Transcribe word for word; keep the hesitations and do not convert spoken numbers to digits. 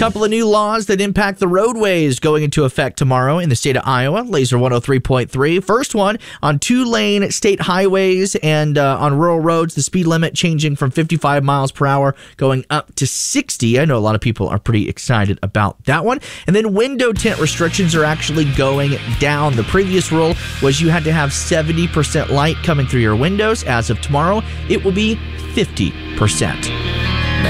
Couple of new laws that impact the roadways going into effect tomorrow in the state of Iowa. Laser one oh three point three. First one, on two-lane state highways and uh, on rural roads, the speed limit changing from fifty-five miles per hour going up to sixty. I know a lot of people are pretty excited about that one. And then window tint restrictions are actually going down. The previous rule was you had to have seventy percent light coming through your windows. As of tomorrow, it will be fifty percent.